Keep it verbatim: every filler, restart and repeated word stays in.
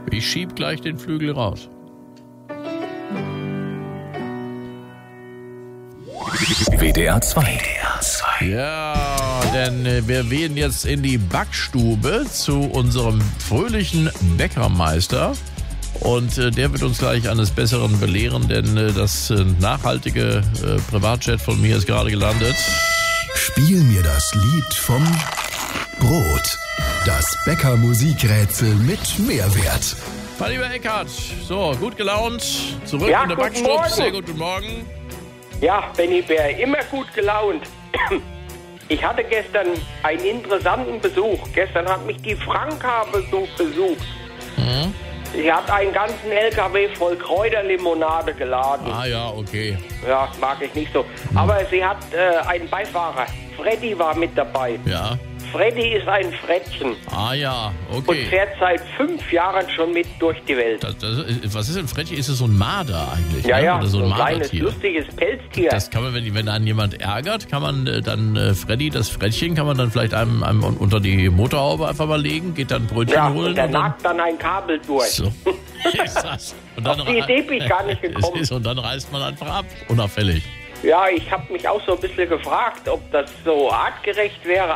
Ich schieb gleich den Flügel raus. W D R zwei. Ja, denn äh, wir gehen jetzt in die Backstube zu unserem fröhlichen Bäckermeister. Und äh, der wird uns gleich eines Besseren belehren, denn äh, das äh, nachhaltige äh, Privatjet von mir ist gerade gelandet. Spiel mir das Lied vom Brot. Das Bäcker-Musikrätsel mit Mehrwert. Mein lieber Eckhardt, so, gut gelaunt, zurück Ja, in der guten Backstube. Morgen. Sehr guten Morgen. Ja, Benny Bär, immer gut gelaunt. Ich hatte gestern einen interessanten Besuch. Gestern hat mich die Franka besuch, besucht. Mhm. Sie hat einen ganzen L K W voll Kräuterlimonade geladen. Ah ja, okay. Ja, mag ich nicht so. Aber sie hat äh, einen Beifahrer. Freddy war mit dabei. Ja. Freddy ist ein Frettchen Ah ja, und okay. fährt seit fünf Jahren schon mit durch die Welt. Das, das, ist- was ist ein Frettchen? Ist es so ein Marder eigentlich? Ja, ne? ja, Oder so ein, ein kleines, Mardertier? lustiges Pelztier. Das kann man, wenn, wenn einen jemand ärgert, kann man äh, dann äh, Freddy, das Frettchen, kann man dann vielleicht einem, einem un- unter die Motorhaube einfach mal legen, geht dann ein Brötchen Ja, holen und der und dann... nagt dann ein Kabel durch. So. Ist das. Und dann Auf die Idee bin ich gar nicht gekommen. Es ist, und dann reißt man einfach ab, unauffällig. Ja, ich habe mich auch so ein bisschen gefragt, ob das so artgerecht wäre,